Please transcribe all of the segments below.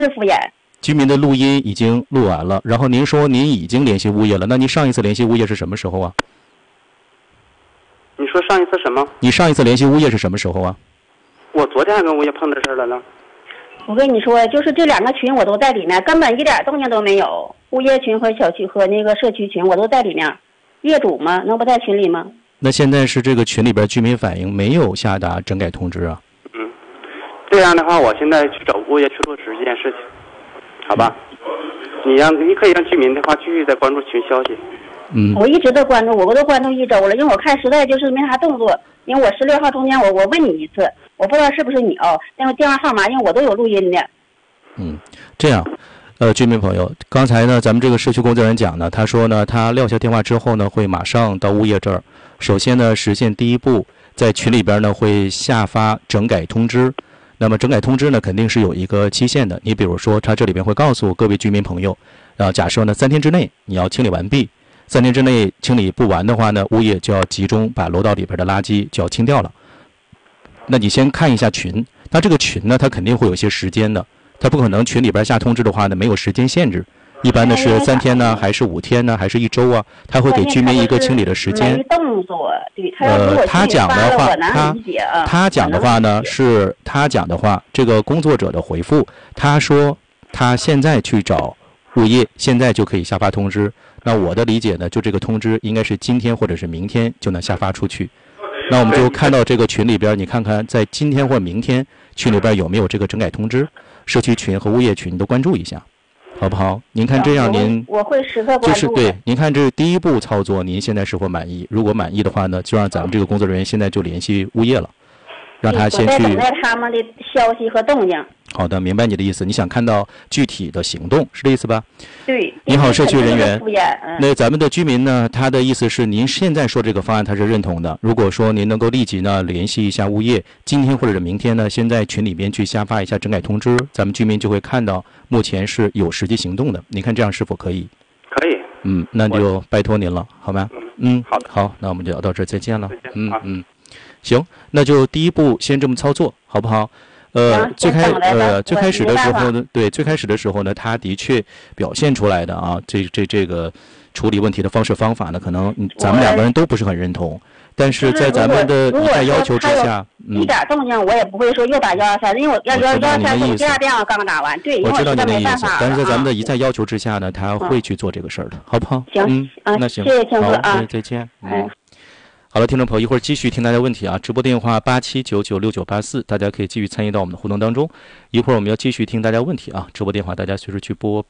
敷衍。 居民的录音已经录完了，然后您说您已经联系物业了，那您上一次联系物业是什么时候啊？ 你说上一次什么？ 你上一次联系物业是什么时候啊？ 我昨天还跟物业碰这事儿了呢。 我跟你说，就是这2个群我都在里面，根本一点动静都没有。物业群和小区和那个社区群我都在里面，业主吗？能不在群里吗？ 那现在是这个群里边居民反映没有下达整改通知啊？ 这样的话，我现在去找物业去落实这件事情，好吧？你可以让居民的话继续再关注群消息。 我一直都关注，我都关注1周了，因为我看实在就是没啥动作。因为我16号中间我问你一次，我不知道是不是你哦，那个电话号码因为我都有录音的。 这样，居民朋友，刚才呢咱们这个社区工作人员讲呢，他说呢他撂下电话之后呢会马上到物业这儿，首先呢实现第一步，在群里边呢会下发整改通知。那么整改通知呢肯定是有一个期限的，你比如说他这里边会告诉各位居民朋友，假设呢3天之内你要清理完毕，3天之内清理不完的话呢，物业就要集中把楼道里边的垃圾就要清掉了。那你先看一下群，那这个群呢它肯定会有些时间的，它不可能群里边下通知的话呢没有时间限制，一般的是3天呢还是5天呢还是1周啊，他会给居民一个清理的时间。 没动作，对， 他讲的话，他讲的话呢是他讲的话，这个工作者的回复，他说他现在去找物业，现在就可以下发通知。那我的理解呢，就这个通知应该是今天或者是明天就能下发出去。那我们就看到这个群里边，你看看在今天或明天群里边有没有这个整改通知，社区群和物业群都关注一下，好不好？您看这样您我会时刻关注。 就是对，您看这是第一步操作，您现在是否满意？如果满意的话呢，就让咱们这个工作人员现在就联系物业了，让他先去。 我在等待他们的消息和动静。 好的，明白你的意思，你想看到具体的行动，是这意思吧？ 对。 你好，社区人员。那咱们的居民呢，他的意思是您现在说这个方案他是认同的。如果说您能够立即呢联系一下物业，今天或者是明天呢，先在群里边去下发一下整改通知，咱们居民就会看到目前是有实际行动的。您看这样是否可以？ 可以。 那就拜托您了，好吗？ 好的。 好，那我们就聊到这儿，再见了。行，那就第一步先这么操作，好不好？最开始的时候呢，对，最开始的时候呢，他的确表现出来的啊，这个处理问题的方式方法呢，可能咱们2个人都不是很认同，但是在咱们的一再要求之下， 一点动静我也不会说又打123，因为我123是第2电话刚打完，对， 我知道您的意思，但是在咱们的一再要要求之下呢，他会去做这个事儿的，好不好？ 行， 那行， 谢谢青哥啊， 再见。好了，听众朋友，一会儿继续听大家问题啊！直播电话87996984，大家可以继续参与到我们的互动当中。一会儿我们要继续听大家问题啊！直播电话大家随时去拨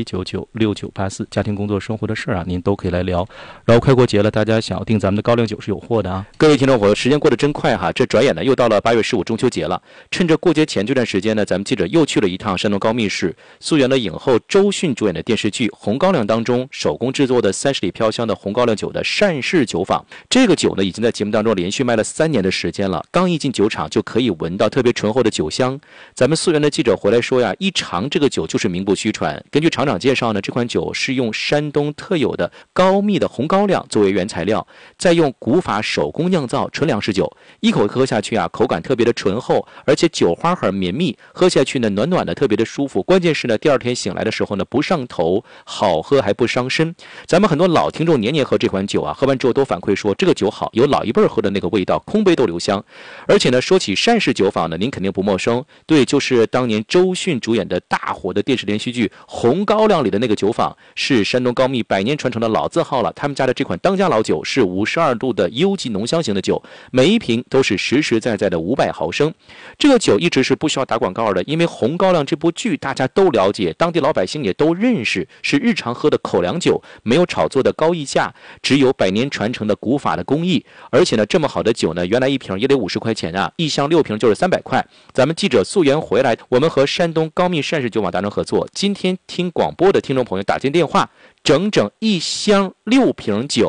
87996984，家庭工作生活的事儿啊，您都可以来聊。然后快过节了，大家想要订咱们的高粱酒是有货的啊！各位听众朋友，时间过得真快哈，这转眼呢又到了8月15中秋节了。趁着过节前这段时间呢，咱们记者又去了一趟山东高密市，溯源了影后周迅主演的电视剧《红高粱》当中手工制作的30里飘香的红高粱酒的单氏酒坊。这个酒呢，已经在节目当中连续卖了3年的时间了。刚一进酒厂就可以闻到特别醇厚的酒香。咱们溯源的记者回来说呀，一尝这个酒就是名不虚传。根据厂长介绍呢，这款酒是用山东特有的高密的红高粱作为原材料，再用古法手工酿造纯粮食酒。一口喝下去啊，口感特别的醇厚，而且酒花很绵密，喝下去呢暖暖的，特别的舒服。关键是呢，第2天醒来的时候呢，不上头，好喝还不伤身。咱们很多老听众年年喝这款酒啊，喝完之后都反馈说这个酒好，有老一辈喝的那个味道，空杯都留香。而且呢，说起单氏酒坊呢，您肯定不陌生，对，就是当年周迅主演的大火的电视连续剧《红高粱》里的那个酒坊，是山东高密100年传承的老字号了。他们家的这款当家老酒是52度的优级浓香型的酒，每一瓶都是实实在在的500毫升。这个酒一直是不需要打广告的，因为《红高粱》这部剧大家都了解，当地老百姓也都认识，是日常喝的口粮酒，没有炒作的高溢价，只有100年传承的古法的工艺。而且呢，这么好的酒呢，原来1瓶也得50块钱啊，一箱6瓶就是300块。咱们记者溯源回来，我们和山东高密单氏酒坊达成合作，今天听广播的听众朋友打进电话，整整一箱6瓶酒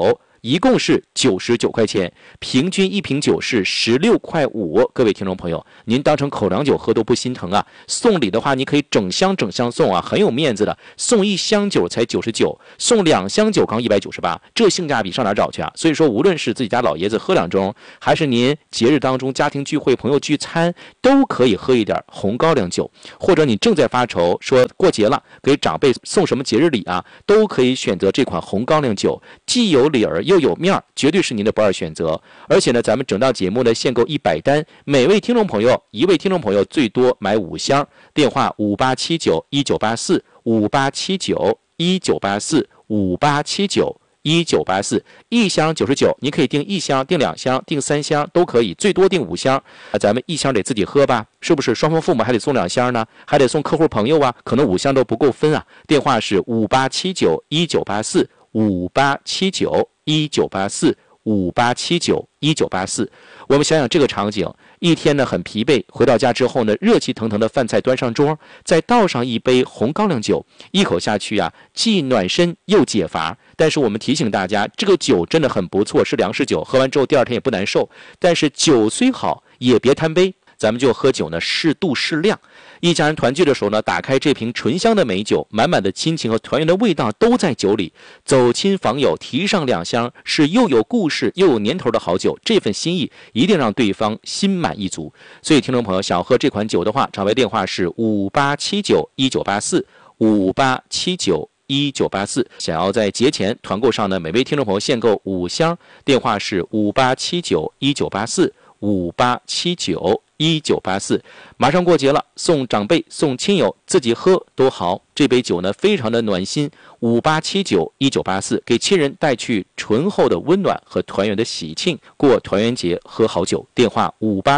一共是99块钱，平均一瓶酒是16.5块。各位听众朋友，您当成口粮酒喝都不心疼啊！送礼的话，你可以整箱送啊，很有面子的。送1箱酒才99，送2箱酒刚198，这性价比上哪找去啊？所以说，无论是自己家老爷子喝2盅，还是您节日当中家庭聚会、朋友聚餐，都可以喝一点红高粱酒。或者你正在发愁，说过节了给长辈送什么节日礼啊，都可以选择这款红高粱酒，既有理儿又有面儿，绝对是您的不二选择。而且呢，咱们整档节目呢限购100单，每位听众朋友1位听众朋友最多买5箱。电话5879-1984，5879-1984，5879-1984，一箱99，你可以订1箱、订2箱、订3箱都可以，最多订5箱。咱们1箱得自己喝吧，是不是？双方父母还得送2箱呢，还得送客户朋友啊，可能5箱都不够分啊。电话是5879-1984，5879-1984，5879-1984。我们想想这个场景，一天呢很疲惫，回到家之后呢，热气腾腾的饭菜端上桌，再倒上一杯红高粱酒，一口下去啊，既暖身又解乏。但是我们提醒大家，这个酒真的很不错，是粮食酒，喝完之后第2天也不难受。但是酒虽好，也别贪杯。咱们就喝酒呢，适度适量。一家人团聚的时候呢，打开这瓶醇香的美酒，满满的亲情和团圆的味道都在酒里。走亲访友，提上2箱，是又有故事又有年头的好酒。这份心意一定让对方心满意足。所以，听众朋友想喝这款酒的话，场外电话是5879-1984，5879-1984。想要在节前团购上呢，每位听众朋友限购5箱，电话是5879-1984，5879-1984。马上过节了，送长辈、送亲友，自己喝都好。这杯酒呢，非常的暖心。5879-1984，给亲人带去醇厚的温暖和团圆的喜庆，过团圆节喝好酒。电话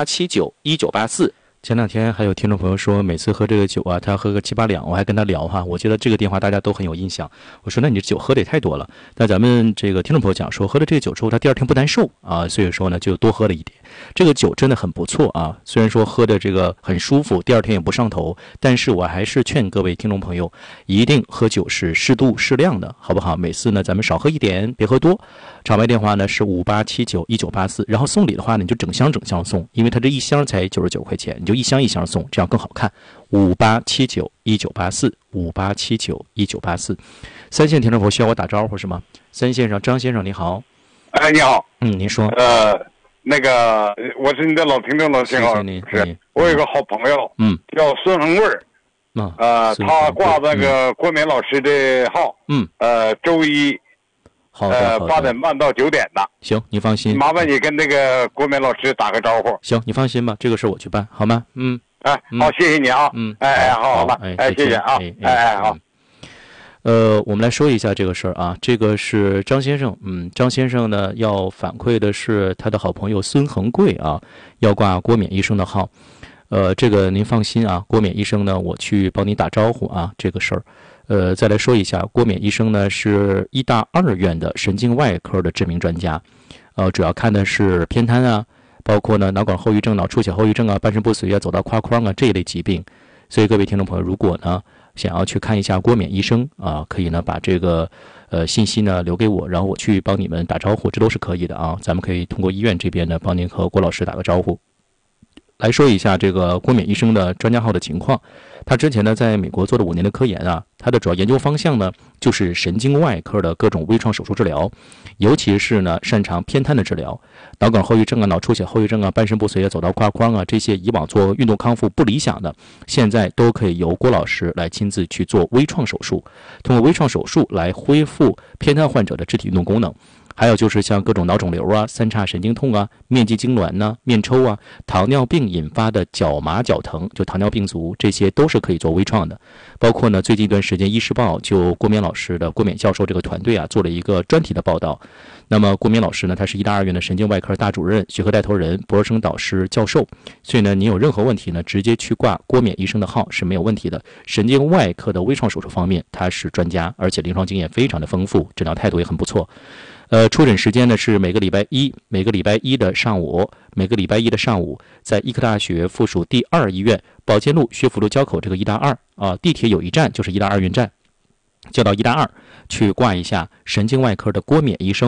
5879-1984。前2天还有听众朋友说，每次喝这个酒啊，他要喝个7、8两，我还跟他聊哈。我觉得这个电话大家都很有印象。我说，那你这酒喝的也太多了。但咱们这个听众朋友讲说，喝了这个酒之后，他第2天不难受啊，所以说呢，就多喝了一点。这个酒真的很不错啊，虽然说喝的这个很舒服，第2天也不上头，但是我还是劝各位听众朋友，一定喝酒是适度适量的，好不好？每次呢，咱们少喝一点，别喝多。场外电话呢是5879-1984，然后送礼的话呢，你就整箱送，因为它这1箱才99块钱，你就1箱1箱送，这样更好看。5879-1984，5879-1984。3线听众朋友需要我打招呼是吗？3线上张先生你好。 哎，你好。 您说。 那个我是你的老听众，老听好。 谢谢你。 是我有个好朋友，叫孙恒贵儿。他挂那个郭冕老师的号。周一。好的，8点半到9点的。 行，你放心。 麻烦你跟那个郭冕老师打个招呼。 行，你放心吧，这个事我去办，好吗？ 好，谢谢你啊。好了，谢谢啊。好。 我们来说一下这个事儿啊，这个是张先生，张先生呢要反馈的是他的好朋友孙恒贵啊，要挂郭冕医生的号。这个您放心啊，郭冕医生呢，我去帮你打招呼啊，这个事儿。再来说一下，郭冕医生呢是医大2院的神经外科的知名专家，主要看的是偏瘫啊，包括呢脑管后遗症、脑出血后遗症啊、半身不遂啊、走道跨框啊这一类疾病。所以各位听众朋友，如果呢想要去看一下郭冕医生啊，可以呢把这个信息呢留给我，然后我去帮你们打招呼，这都是可以的啊。咱们可以通过医院这边呢帮您和郭老师打个招呼。来说一下这个郭冕医生的专家号的情况。他之前呢在美国做了5年的科研啊，他的主要研究方向呢就是神经外科的各种微创手术治疗，尤其是呢擅长偏瘫的治疗，脑梗后遗症啊、脑出血后遗症啊、半身不遂啊、走道跨框啊，这些以往做运动康复不理想的，现在都可以由郭老师来亲自去做微创手术，通过微创手术来恢复偏瘫患者的肢体运动功能。还有就是像各种脑肿瘤啊、3叉神经痛啊、面肌痉挛呢、面抽啊、糖尿病引发的脚麻脚疼，就糖尿病足，这些都是可以做微创的。包括呢，最近一段时间，《医师报》就郭冕老师的郭冕教授这个团队啊，做了一个专题的报道。那么郭冕老师呢，他是医大2院的神经外科大主任、学科带头人、博士生导师、教授，所以呢，您有任何问题呢，直接去挂郭冕医生的号是没有问题的。神经外科的微创手术方面，他是专家，而且临床经验非常的丰富，诊疗态度也很不错。出诊时间呢是每个礼拜一的上午，在医科大学附属第2医院保健路薛府路交口这个医大2啊，地铁有一站就是医大2院站，就到医大2去挂一下神经外科的郭冕医生。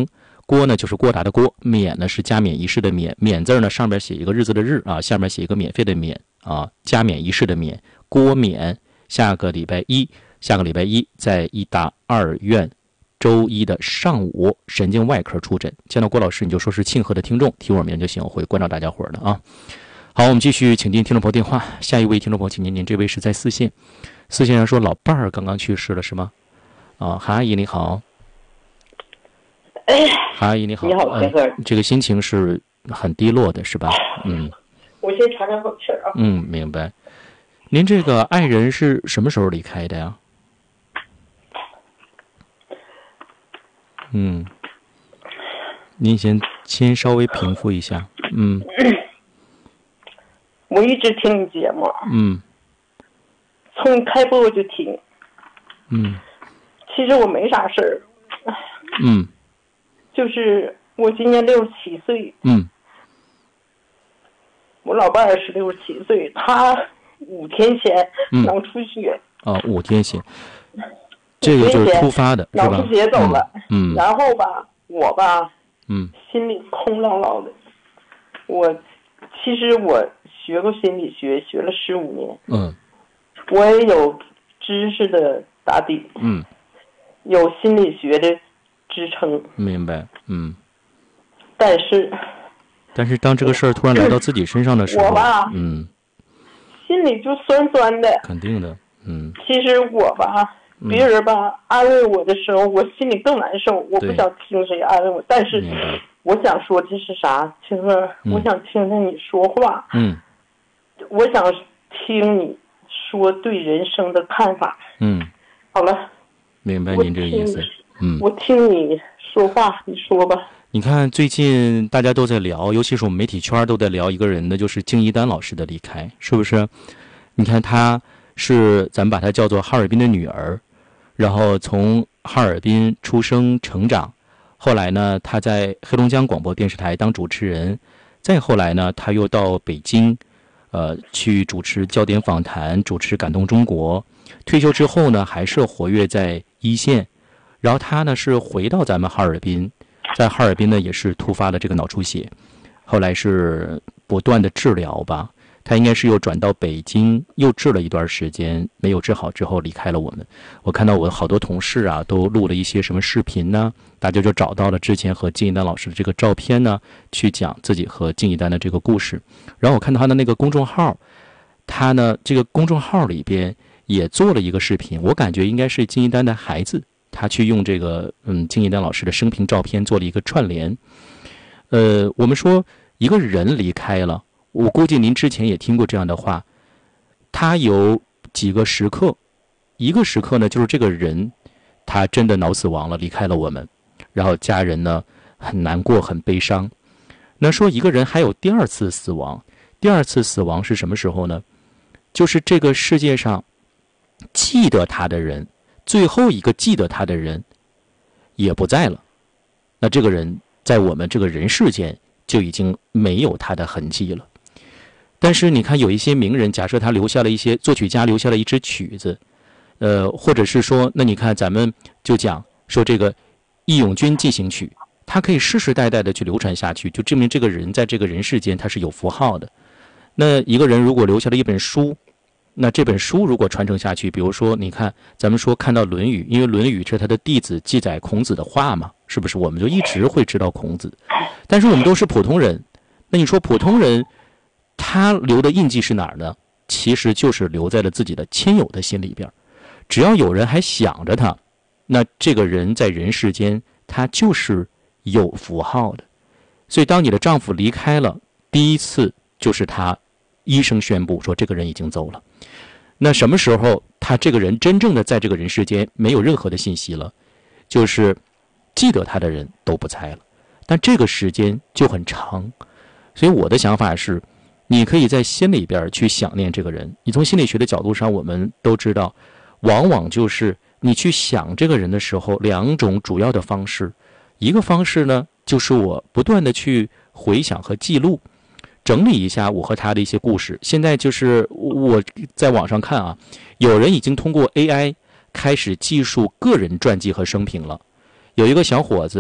郭呢就是郭达的郭，免呢是加冕仪式的免，免字呢上面写一个日子的日啊，下面写一个免费的免啊，加冕仪式的免，郭冕。下个礼拜一在医大2院周一的上午神经外科出诊，见到郭老师你就说是庆贺的听众，提我名就行，我会关照大家伙的啊。好，我们继续请进听众朋友电话，下一位听众朋友，请您这位是在4线上说老伴儿刚刚去世了是吗？啊，韩阿姨你好。韩阿姨你好。 你好， 这个心情是很低落的是吧？ 我先喘口气啊。 明白。您这个爱人是什么时候离开的呀？您先稍微平复一下。 我一直听你节目。从开播我就听。其实我没啥事儿。就是我今年67岁。我老伴儿是67岁，他5天前脑出血。 5天前，这个就是突发的，是吧？ 脑出血走了。然后吧，我吧，心里空落落的。其实我学过心理学，学了15年。我也有知识的打底。有心理学的支撑。 明白。 但是当这个事儿突然来到自己身上的时候， 我吧，心里就酸酸的。 肯定的。 其实我吧，别人吧安慰我的时候，我心里更难受。我不想听谁安慰我，但是我想说这是啥？青儿，我想听听你说话。我想听你说对人生的看法。好了。 明白您这个意思。 我听你说话，你说吧。 你看最近大家都在聊，尤其是我们媒体圈都在聊一个人的，就是敬一丹老师的离开，是不是？你看他是咱们把他叫做哈尔滨的女儿，然后从哈尔滨出生成长，后来呢他在黑龙江广播电视台当主持人，再后来呢他又到北京去主持焦点访谈，主持感动中国，退休之后呢还是活跃在一线，然后他呢是回到咱们哈尔滨，在哈尔滨呢也是突发了这个脑出血，后来是不断的治疗吧，他应该是又转到北京，又治了一段时间，没有治好之后离开了我们。我看到我好多同事啊都录了一些什么视频呢，大家就找到了之前和敬一丹老师的这个照片呢，去讲自己和敬一丹的这个故事。然后我看到他的那个公众号，他呢这个公众号里边也做了一个视频，我感觉应该是敬一丹的孩子，他去用这个敬一丹老师的生平照片做了一个串联。我们说一个人离开了，我估计您之前也听过这样的话，他有几个时刻，一个时刻呢就是这个人他真的脑死亡了，离开了我们，然后家人呢很难过很悲伤。那说一个人还有第二次死亡，第二次死亡是什么时候呢？就是这个世界上记得他的人，最后一个记得他的人也不在了，那这个人在我们这个人世间就已经没有他的痕迹了。但是你看有一些名人，假设他留下了一些作曲家留下了一支曲子，或者是说，那你看咱们就讲说这个《义勇军进行曲》，它可以世世代代的去流传下去，就证明这个人在这个人世间他是有符号的。那一个人如果留下了一本书，那这本书如果传承下去，比如说你看咱们说看到《论语》，因为《论语》是他的弟子记载孔子的话嘛，是不是我们就一直会知道孔子？但是我们都是普通人，那你说普通人他留的印记是哪儿呢？其实就是留在了自己的亲友的心里边，只要有人还想着他，那这个人在人世间他就是有符号的。所以当你的丈夫离开了，第一次就是他医生宣布说这个人已经走了。那什么时候他这个人真正的在这个人世间没有任何的信息了？就是记得他的人都不在了，但这个时间就很长。所以我的想法是，你可以在心里边去想念这个人。你从心理学的角度上，我们都知道，往往就是你去想这个人的时候，两种主要的方式。一个方式呢，就是我不断的去回想和记录，整理一下我和他的一些故事。现在就是我在网上看啊，有人已经通过 AI 开始记述个人传记和生平了。有一个小伙子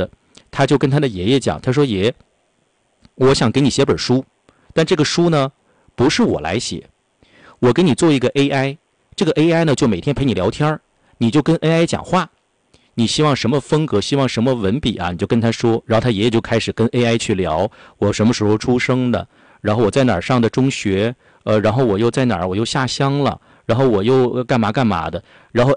他就跟他的爷爷讲，他说爷，我想给你写本书，但这个书呢不是我来写，我给你做一个 AI， 这个 AI 呢就每天陪你聊天，你就跟 AI 讲话，你希望什么风格，希望什么文笔啊，你就跟他说。然后他爷爷就开始跟 AI 去聊，我什么时候出生的，然后我在哪儿上的中学，然后我又在哪儿，我又下乡了，然后我又干嘛干嘛的。然后